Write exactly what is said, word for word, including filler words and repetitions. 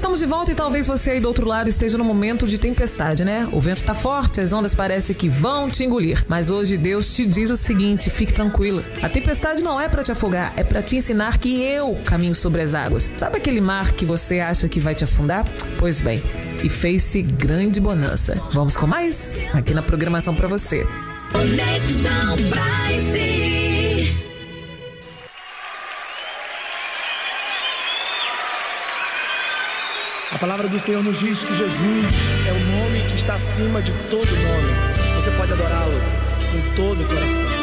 Estamos de volta e talvez você aí do outro lado esteja no momento de tempestade, né? O vento tá forte, as ondas parecem que vão te engolir. Mas hoje Deus te diz o seguinte, fique tranquila. A tempestade não é pra te afogar, é pra te ensinar que eu caminho sobre as águas. Sabe aquele mar que você acha que vai te afundar? Pois bem, e fez-se grande bonança. Vamos com mais? Aqui na programação pra você. Conexão Brice. A palavra do Senhor nos diz que Jesus é o nome que está acima de todo nome. Você pode adorá-lo com todo o coração.